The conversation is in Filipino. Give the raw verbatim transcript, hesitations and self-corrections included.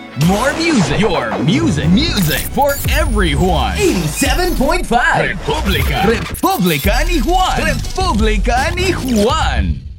More music. Your music. Music for everyone. eighty-seven point five Republika. Republika ni Juan. Republika ni Juan.